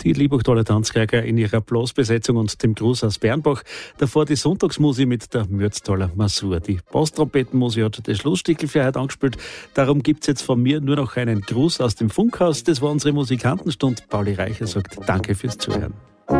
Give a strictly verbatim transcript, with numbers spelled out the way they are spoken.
Die Liebachtaler Tanzgeiger in ihrer Blasbesetzung und dem Gruß aus Bernbach. Davor die Sonntagsmusik mit der Mürztaler Masur. Die Basstrompetenmusik hat das Schlussstickel für heute angespielt. Darum gibt's jetzt von mir nur noch einen Gruß aus dem Funkhaus. Das war unsere Musikantenstunde. Pauli Reicher sagt Danke fürs Zuhören.